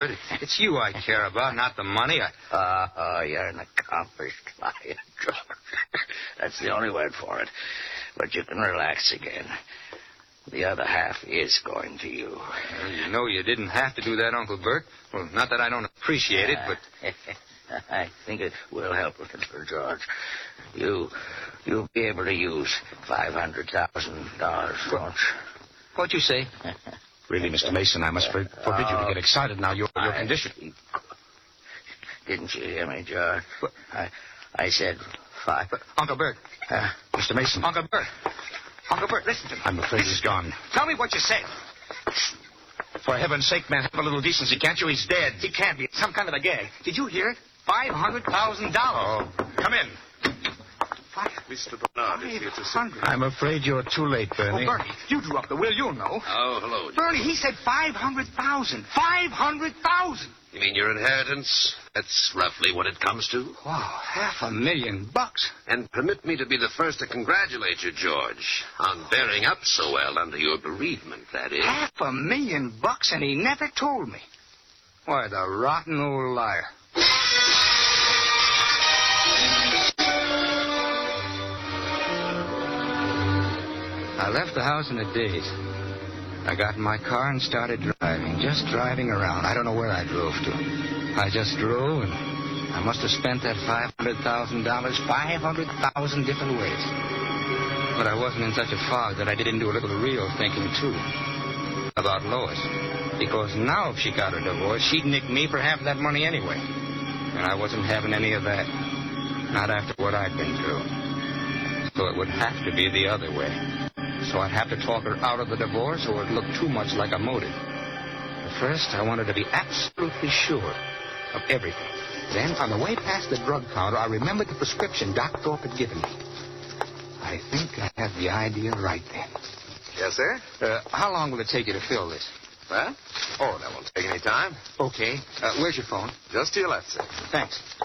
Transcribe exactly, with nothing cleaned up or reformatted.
Bertie. It's you I care about, not the money. I... Uh, oh, you're an accomplished liar, George. That's the only word for it. But you can relax again. The other half is going to you. Well, you know you didn't have to do that, Uncle Bert. Well, not that I don't appreciate it, but... I think it will help a little, George. You, you'll be able to use five hundred thousand dollars, won't you? What'd you say? Really, Mister Mason, I must for- forbid you to get excited now. Your, your condition... Didn't you hear me, George? I, I said five... Uncle Bert. Uh, Mister Mason. Uncle Bert. Uncle Bert, listen to me. I'm afraid he's gone. Tell me what you said. For heaven's sake, man, have a little decency, can't you? He's dead. He can't be. It's some kind of a gag. Did you hear it? Five hundred thousand dollars. Oh, come in. Mister Bernard is here to see. I'm afraid you're too late, Bernie. Oh, Bernie, you drew up the will. You'll know. Oh, hello, George. Bernie, he said five hundred thousand. Five hundred thousand. You mean your inheritance? That's roughly what it comes to. Wow, half a million bucks. And permit me to be the first to congratulate you, George, on bearing up so well under your bereavement, that is. Half a million bucks, and he never told me. Why, the rotten old liar. I left the house in a daze. I got in my car and started driving, just driving around. I don't know where I drove to. I just drove, and I must have spent that five hundred thousand dollars five hundred thousand different ways. But I wasn't in such a fog that I didn't do a little real thinking, too, about Lois. Because now if she got a divorce, she'd nick me for half that money anyway. And I wasn't having any of that. Not after what I'd been through. So it would have to be the other way. So I'd have to talk her out of the divorce, or it'd look too much like a motive. But first, I wanted to be absolutely sure of everything. Then, on the way past the drug counter, I remembered the prescription Doc Thorpe had given me. I think I have the idea right then. Yes, sir? Uh, how long will it take you to fill this? Well? Oh, that won't take any time. Okay. Uh, where's your phone? Just to your left, sir. Thanks.